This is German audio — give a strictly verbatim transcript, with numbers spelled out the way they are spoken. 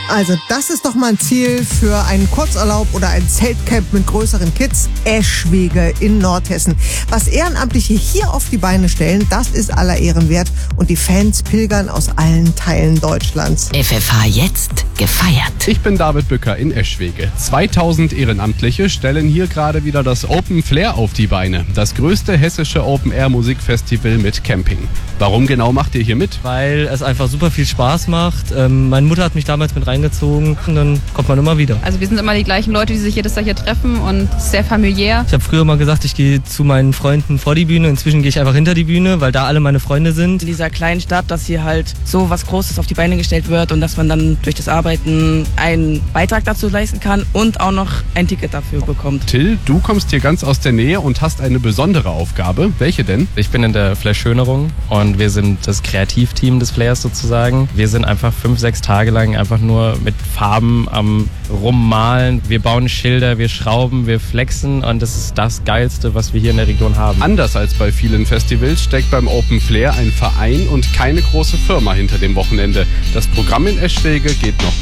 Also das ist doch mal ein Ziel für einen Kurzurlaub oder ein Zeltcamp mit größeren Kids. Eschwege in Nordhessen. Was Ehrenamtliche hier auf die Beine stellen, das ist aller Ehren wert. Und die Fans pilgern aus allen Teilen Deutschlands. F F H jetzt gefeiert. Ich bin David Bücker in Eschwege. zweitausend Ehrenamtliche stellen hier gerade wieder das Open Flair auf die Beine. Das größte hessische Open-Air-Musikfestival mit Camping. Warum genau macht ihr hier mit? Weil es einfach super viel Spaß macht. Ähm, meine Mutter hat mich damals mit reingezogen und dann kommt man immer wieder. Also wir sind immer die gleichen Leute, die sich jedes Jahr hier treffen und es ist sehr familiär. Ich habe früher mal gesagt, ich gehe zu meinen Freunden vor die Bühne. Inzwischen gehe ich einfach hinter die Bühne, weil da alle meine Freunde sind. In dieser kleinen Stadt, dass hier halt so was Großes auf die Beine gestellt wird und dass man dann durch das Arbeiten einen Beitrag dazu leisten kann und auch noch ein Ticket dafür bekommt. Till, du kommst hier ganz aus der Nähe und hast eine besondere Aufgabe. Welche denn? Ich bin in der Flair-Schönerung und wir sind das Kreativteam des Flairs sozusagen. Wir sind einfach fünf, sechs Tage lang einfach nur mit Farben am Rummalen. Wir bauen Schilder, wir schrauben, wir flexen und das ist das Geilste, was wir hier in der Region haben. Anders als bei vielen Festivals steckt beim Open Flair ein Verein und keine große Firma hinter dem Wochenende. Das Programm in Eschwege geht noch